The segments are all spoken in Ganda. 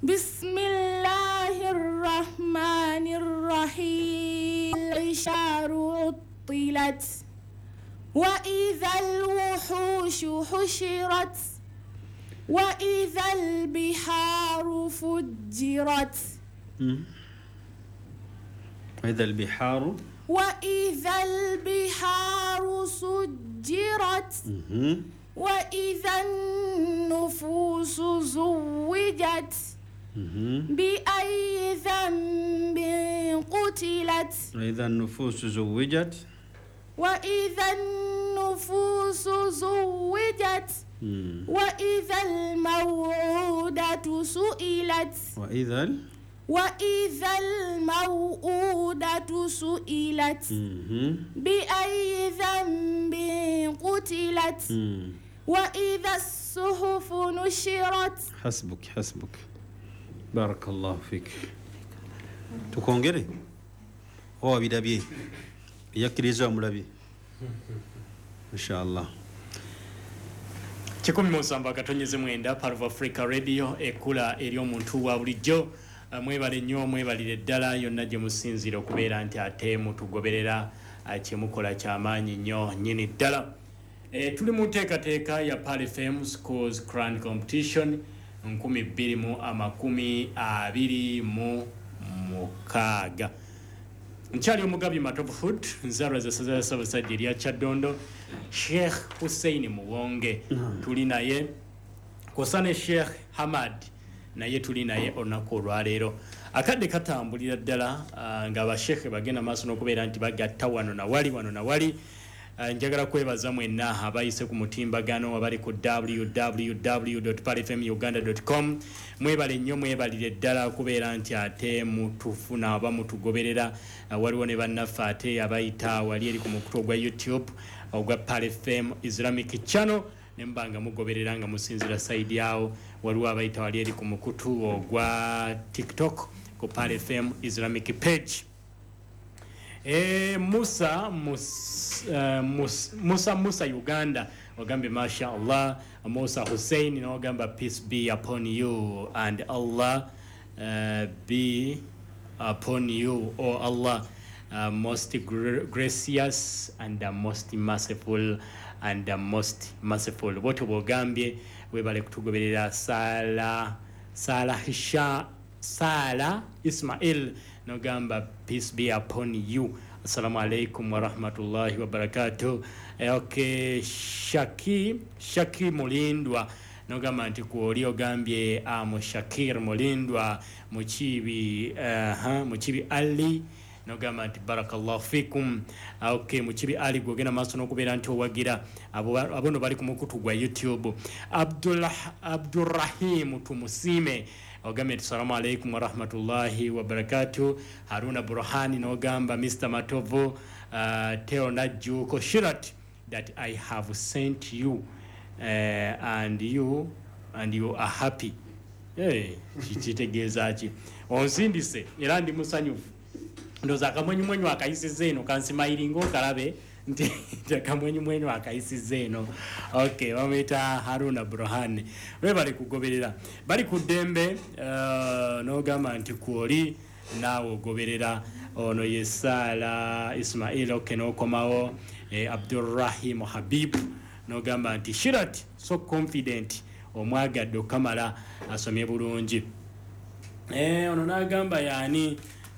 بسم الله الرحمن الرحيم العشار عطلت وإذا الوحوش حشرت وإذا البحار فجرت وإذا البحار سجرت وإذا النفوس زوجت بأي ذنب قتلت وإذا النفوس زوجت وإذا الموءودة سئلت وإذا الموءودة سئلت بأي ذنب قتلت وإذا الصحف نشرت. حسبك بارك الله فيك. tukongere wabirabye yakiriza omulabi inshallah. 17 Part of Africa Radio ekula eri omuntu wa bulijjo. Mwebale nnyo mwebalire ddala yonna gye musinzira okubeera nti ate mutugoberera kyemukola kyamaanyi nnyo nnyini ddala. Tuli mu nteekateeka ya Pal FM Schools Grand Competition 2026. Nkyali omugabi Matobuhood nzalwa z'essaza lya Ssaabasajja erya Kyaddondo Sheikh Hussein Muwonge tuli naye kosane Sheikh Hamad naye tuli naye olunaku olwaleero. Akadde katambulira ddala nga bashekhe bagenda maaso n'okubeera nti bagatta wano na wali. Njagala kwebaza mwenna abayise ku mutimbagano abali ku www.palfmuganda.com. Mwebale nnyo mwebalire ddala kubeera nti ate mutufuna aba mutugoberera. Waliwo ne bannaffe ate abayita wali eri ku mukutu ogwa YouTube ogwa Pal FM Islamic Channel nembanga mugoberera nga musinzira side yawo. Waliwo abayita wali eri ku mukutu ogwa TikTok ku Pal FM Islamic page. Musa Uganda ogambe masha Allah. Musa Hussein no ogamba peace be upon you and Allah be upon you, O Allah, most gracious and most merciful and most merciful. Boto bogambye webale kutugoberera Sala Ismail no gamba peace be upon you. Assalamu alaikum wa rahmatullahi wa barakatuh. Okay, Shaki Mulindwa no gamba nti kuoli ogambye Shakir Mulindwa muchibi Ali no gamba nti barakallahu fikum. Okay, muchibi Ali gogena maso no kubeera nti owagira abono bali ku mukutu gwa YouTube. Abdurrahim Tumusime ogambye assalamu alaikum wa rahmatullahi wa barakatuh. Haruna Burhani no gamba Mr. Matovo Teo Najju Koshirat that I have sent you and you are happy. Kitegeeza ki onsindise era ndi musanyufu ndoza akamwenyumwenyu akayisiza eno kansimayiringa okalabe nti akamwenyumwenyu akayisiza eno. Okay, bamwita Haruna Burhani webali kugoberera bali ku ddembe n'ogamba nti kuoli naawe ogoberera ono ye Sala Ismail. Okay, n'okomawo Abdurrahim Habib n'ogamba nti Shirat so confident omwagadde okamala asomye bulungi. Ono n'agamba yani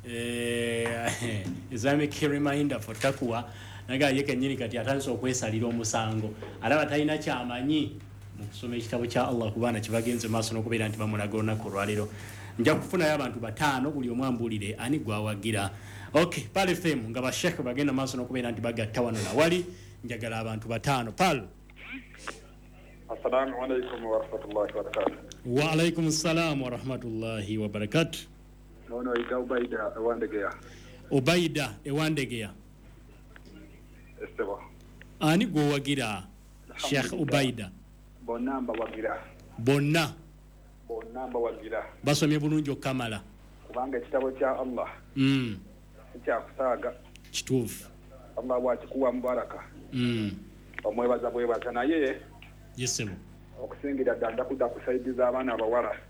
Islamic reminder for Takwa naga yeke nyiri kati atandise okwesalira omusango alaba talina kyamanyi mu kusoma ekitabo kya Allah kubana kibagenze maaso n'okubeera nti bamulaga olunaku olwaleero. Nja kufunayo abantu 5 buli omu ambulire ani gwawagira. Okay, Pal FM nga bashekhe bagenda maaso n'okubeera nti bagatta wano na wali. Njagala abantu 5 Pal. Assalamu alaikum wa rahmatullahi wa barakatuh. Wa alaikum assalam wa rahmatullahi wa barakatuh. Ono ida Ubaida Ewandegeya. Estewa. Ani gwawagira Sheikh Ubaida. Bonna wagira. Basomye bulungi okamala. Kubanga ekitabo kya Allah. Kya kusaaga. Kituufu. Allah wakikuwa mubaraka. Omwebaza naye. Yesemu. Okusingira ddala kudda kusaidiza abaana abawala.